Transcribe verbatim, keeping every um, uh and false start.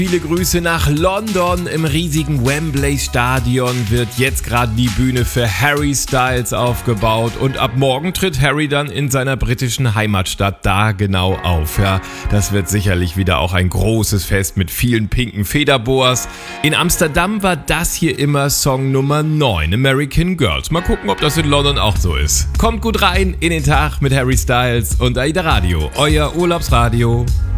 Viele Grüße nach London. Im riesigen Wembley Stadion wird jetzt gerade die Bühne für Harry Styles aufgebaut und ab morgen tritt Harry dann in seiner britischen Heimatstadt da genau auf. Ja, das wird sicherlich wieder auch ein großes Fest mit vielen pinken Federboas. In Amsterdam war das hier immer Song Nummer neun, American Girls. Mal gucken, ob das in London auch so ist. Kommt gut rein in den Tag mit Harry Styles und AIDA Radio, euer Urlaubsradio.